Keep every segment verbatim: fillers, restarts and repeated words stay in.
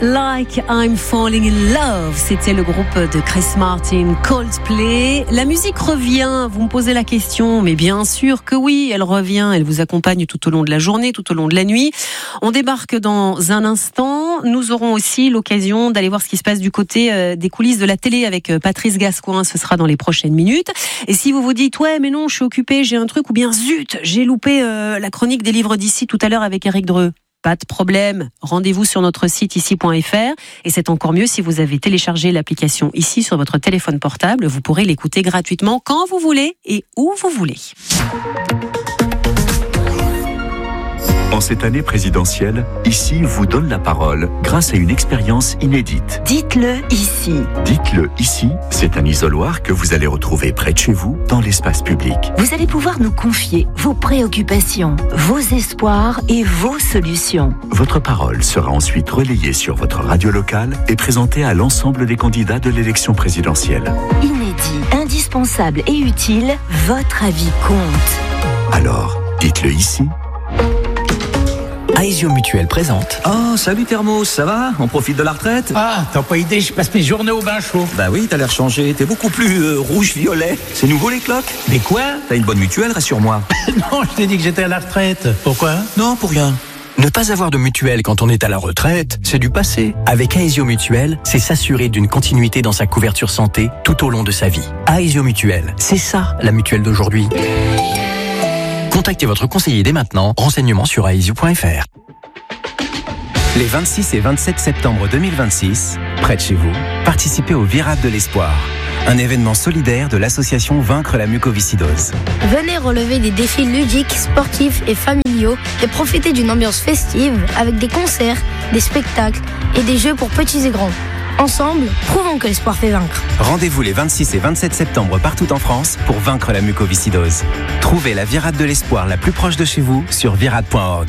Like I'm Falling in Love, c'était le groupe de Chris Martin, Coldplay. La musique revient, vous me posez la question, mais bien sûr que oui, elle revient, elle vous accompagne tout au long de la journée, tout au long de la nuit. On débarque dans un instant, nous aurons aussi l'occasion d'aller voir ce qui se passe du côté des coulisses de la télé avec Patrice Gascoin, ce sera dans les prochaines minutes. Et si vous vous dites, ouais mais non, je suis occupé, j'ai un truc, ou bien zut, j'ai loupé euh, la chronique des livres d'ici tout à l'heure avec Eric Dreux. Pas de problème, rendez-vous sur notre site ici point f r et c'est encore mieux si vous avez téléchargé l'application ici sur votre téléphone portable, vous pourrez l'écouter gratuitement quand vous voulez et où vous voulez. En cette année présidentielle, Ici vous donne la parole grâce à une expérience inédite. Dites-le ici. Dites-le ici, c'est un isoloir que vous allez retrouver près de chez vous, dans l'espace public. Vous allez pouvoir nous confier vos préoccupations, vos espoirs et vos solutions. Votre parole sera ensuite relayée sur votre radio locale et présentée à l'ensemble des candidats de l'élection présidentielle. Inédit, indispensable et utile, votre avis compte. Alors, dites-le ici. Aesio Mutuel présente. Oh, salut Thermos, ça va? On profite de la retraite? Ah, t'as pas idée, je passe mes journées au bain chaud. Bah oui, t'as l'air changé, t'es beaucoup plus euh, rouge-violet. C'est nouveau les cloques? Mais quoi? T'as une bonne mutuelle, rassure-moi. Non, je t'ai dit que j'étais à la retraite. Pourquoi? Non, pour rien. Ne pas avoir de mutuelle quand on est à la retraite, c'est du passé. Avec Aesio Mutuel, c'est s'assurer d'une continuité dans sa couverture santé tout au long de sa vie. Aesio Mutuel, c'est ça la mutuelle d'aujourd'hui. Contactez votre conseiller dès maintenant. Renseignements sur aesio point f r. Les vingt-six et vingt-sept septembre deux mille vingt-six, près de chez vous, participez au Virade de l'Espoir, un événement solidaire de l'association Vaincre la mucoviscidose. Venez relever des défis ludiques, sportifs et familiaux et profiter d'une ambiance festive avec des concerts, des spectacles et des jeux pour petits et grands. Ensemble, prouvons que l'espoir fait vaincre. Rendez-vous les vingt-six et vingt-sept septembre partout en France pour vaincre la mucoviscidose. Trouvez la Virade de l'Espoir la plus proche de chez vous sur virade point org.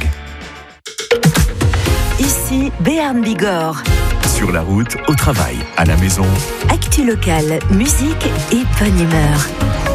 Ici, Béarn Bigorre. Sur la route, au travail, à la maison. Actu locale, musique et bonne humeur.